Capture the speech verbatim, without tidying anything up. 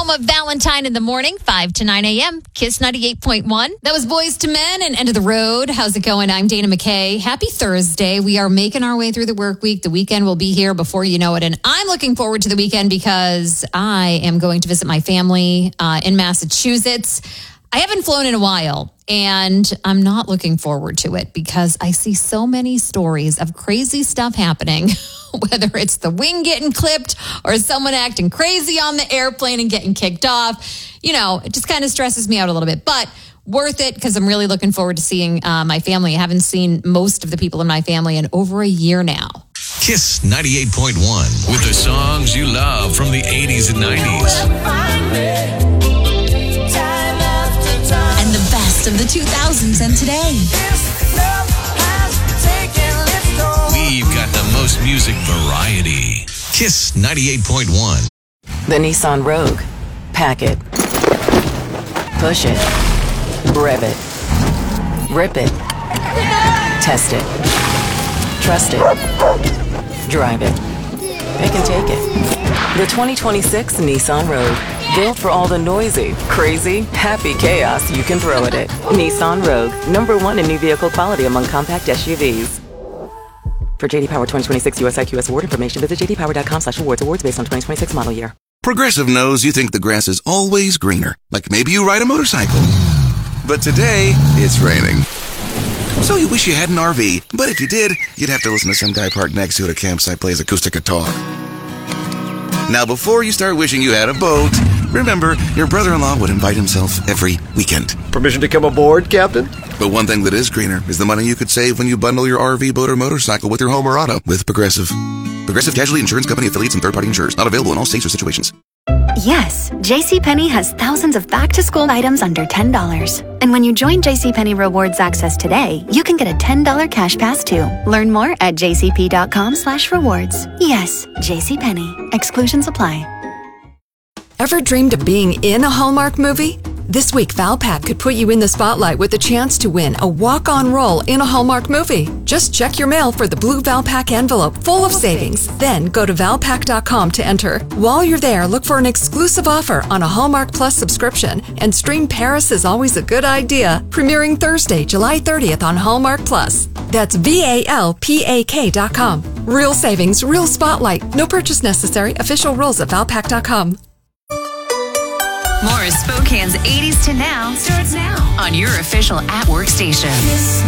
home of Valentine in the morning, five to nine a.m. Kiss ninety-eight point one. That was Boys to Men and End of the Road. How's it going? I'm Dana McKay. Happy Thursday. We are making our way through the work week. The weekend will be here before you know it. And I'm looking forward to the weekend because I am going to visit my family uh, in Massachusetts. I haven't flown in a while, and I'm not looking forward to it because I see so many stories of crazy stuff happening, whether it's the wing getting clipped or someone acting crazy on the airplane and getting kicked off. You know, it just kind of stresses me out a little bit, but worth it because I'm really looking forward to seeing uh, my family. I haven't seen most of the people in my family in over a year now. Kiss ninety-eight point one with the songs you love from the eighties and nineties. And the best of the two thousands and today. We've got the most music variety. Kiss ninety-eight point one. The Nissan Rogue. Pack it. Push it. Rev it. Rip it. Test it. Trust it. Drive it. Pick and take it. The twenty twenty-six Nissan Rogue. Built for all the noisy, crazy, happy chaos you can throw at it. Nissan Rogue. Number one in new vehicle quality among compact S U Vs. For J D Power twenty twenty-six U S I Q S award information, visit j d power dot com slash awards. Awards based on twenty twenty-six model year. Progressive knows you think the grass is always greener. Like maybe you ride a motorcycle. But today, it's raining. So you wish you had an R V. But if you did, you'd have to listen to some guy parked next to it at a campsite plays acoustic guitar. Now, before you start wishing you had a boat, remember, your brother-in-law would invite himself every weekend. Permission to come aboard, Captain? But one thing that is greener is the money you could save when you bundle your R V, boat, or motorcycle with your home or auto with Progressive. Progressive Casualty Insurance Company affiliates and third-party insurers. Not available in all states or situations. Yes, JCPenney has thousands of back-to-school items under ten dollars. And when you join JCPenney Rewards Access today, you can get a ten dollars cash pass too. Learn more at jcp.com slash rewards. Yes, JCPenney. Exclusions apply. Ever dreamed of being in a Hallmark movie? This week, Valpak could put you in the spotlight with a chance to win a walk-on role in a Hallmark movie. Just check your mail for the blue Valpak envelope full of savings. Then go to valpak dot com to enter. While you're there, look for an exclusive offer on a Hallmark Plus subscription. And stream Paris is Always a Good Idea, premiering Thursday, July thirtieth on Hallmark Plus. That's V A L P A K dot com. Real savings, real spotlight. No purchase necessary. Official rules at valpak dot com. More of Spokane's eighties to now starts now on your official at-work station.